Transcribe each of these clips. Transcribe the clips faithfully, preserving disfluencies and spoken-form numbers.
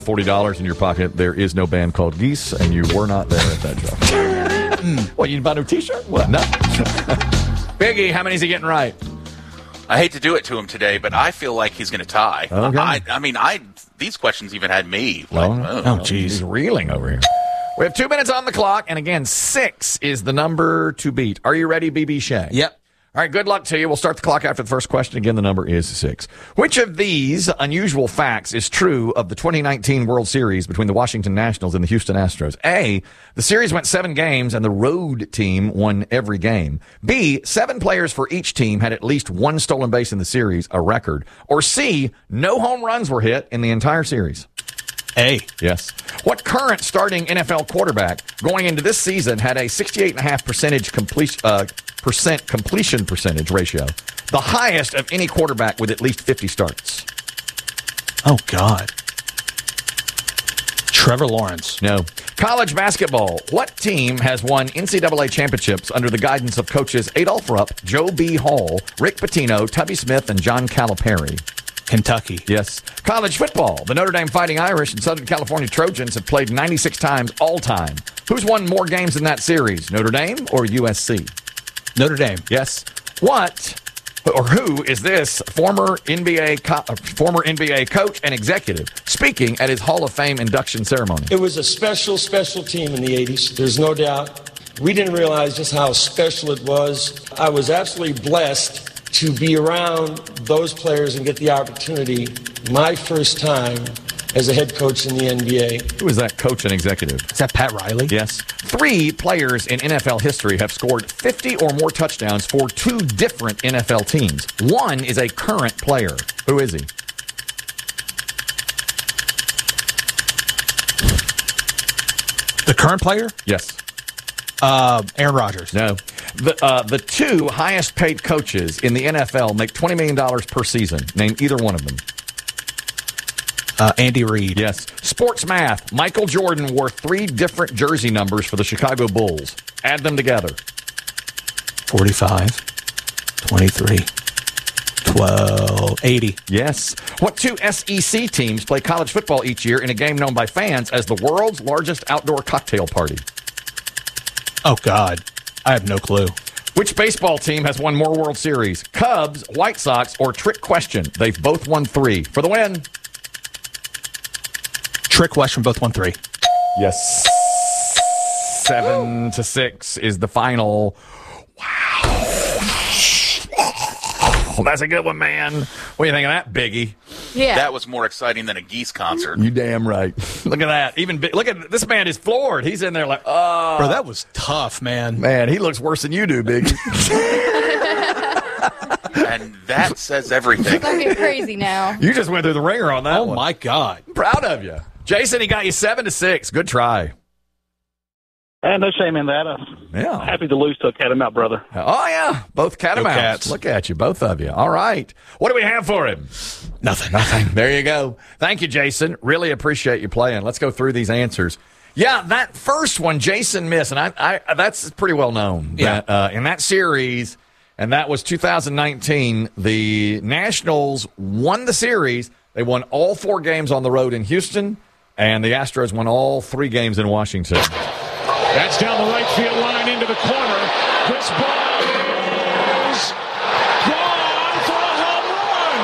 forty dollars in your pocket. There is no band called Geese, and you were not there at that show. What, you buy a new t-shirt? What? No. Biggie, how many is he getting right? I hate to do it to him today, but I feel like he's going to tie. Okay. I, I mean, I these questions even had me. Well, like, oh, oh, jeez. He's reeling over here. We have two minutes on the clock, and again, six is the number to beat. Are you ready, B B. Shea? Yep. All right, good luck to you. We'll start the clock after the first question. Again, the number is six. Which of these unusual facts is true of the twenty nineteen World Series between the Washington Nationals and the Houston Astros? A, the series went seven games and the road team won every game. B, seven players for each team had at least one stolen base in the series, a record. Or C, no home runs were hit in the entire series. A. Yes. What current starting N F L quarterback going into this season had a sixty-eight point five percentage complete, uh, percent completion percentage ratio, the highest of any quarterback with at least fifty starts? Oh, God. Trevor Lawrence. No. College basketball. What team has won N C double A championships under the guidance of coaches Adolph Rupp, Joe B. Hall, Rick Pitino, Tubby Smith, and John Calipari? Kentucky. Yes. College football. The Notre Dame Fighting Irish and Southern California Trojans have played ninety-six times all time. Who's won more games in that series, Notre Dame or U S C? Notre Dame. Yes. What or who is this former N B A co- uh, former N B A coach and executive speaking at his Hall of Fame induction ceremony? It was a special, special team in the eighties. There's no doubt. We didn't realize just how special it was. I was absolutely blessed to be around those players and get the opportunity, my first time as a head coach in the N B A. Who is that coach and executive? Is that Pat Riley? Yes. Three players in N F L history have scored fifty or more touchdowns for two different N F L teams. One is a current player. Who is he? The current player? Yes. Uh, Aaron Rodgers. No. The uh, the two highest paid coaches in the N F L make twenty million dollars per season. Name either one of them. Uh, Andy Reid. Yes. Sports math. Michael Jordan wore three different jersey numbers for the Chicago Bulls. Add them together. forty-five, twenty-three, twelve, eighty. Yes. What two S E C teams play college football each year in a game known by fans as the world's largest outdoor cocktail party? Oh, God. I have no clue. Which baseball team has won more World Series? Cubs, White Sox, or Trick Question? They've both won three. For the win. Trick Question, both won three. Yes. Seven to six is the final. Wow. That's a good one, man. What do you think of that, Biggie? Yeah. That was more exciting than a Geese concert. You damn right. Look at that. Even Big, look at this man is floored. He's in there like, oh. Bro, that was tough, man. Man, he looks worse than you do, Biggie. And that says everything. Looking crazy now. You just went through the ringer on that Oh, one. my God. I'm proud of you. Jason, he got you seven to six. Good try. And no shame in that. Uh, Yeah. happy to lose to a Catamount brother. Oh, yeah. Both catamounts. cats. Look at you, both of you. All right. What do we have for him? Nothing. Nothing. There you go. Thank you, Jason. Really appreciate you playing. Let's go through these answers. Yeah, that first one, Jason missed, and I, I that's pretty well known. Yeah. That, uh, in that series, and that was two thousand nineteen, the Nationals won the series. They won all four games on the road in Houston, and the Astros won all three games in Washington. That's down the right field line into the corner. This ball is gone for a home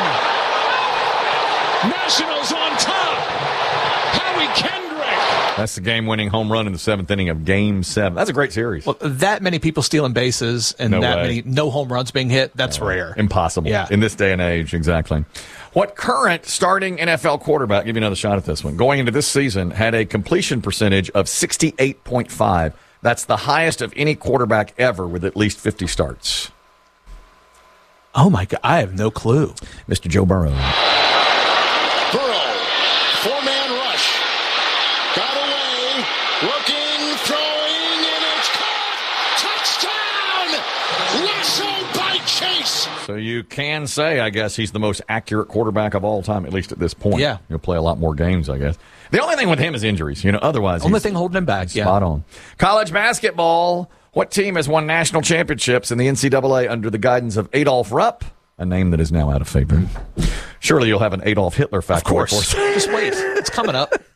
run. Nationals on top. Howie Kendrick. That's the game-winning home run in the seventh inning of Game Seven. That's a great series. Well, that many people stealing bases and No that way. many no home runs being hit, that's rare. Impossible. Yeah. In this day and age, exactly. What current starting N F L quarterback, give you another shot at this one, going into this season had a completion percentage of sixty-eight point five. That's the highest of any quarterback ever with at least fifty starts. Oh, my God. I have no clue. Mister Joe Burrow. Burrow. Four-man rush. Got away. Looking, throwing, and it's caught. Touchdown! Lassoed by Chase. So you can say, I guess, he's the most accurate quarterback of all time, at least at this point. Yeah. He'll play a lot more games, I guess. The only thing with him is injuries. You know, otherwise Only he's thing holding him back. Yeah. spot on. College basketball. What team has won national championships in the N C double A under the guidance of Adolph Rupp, a name that is now out of favor? Surely you'll have an Adolf Hitler fact Of course. for us. Just wait. It's coming up.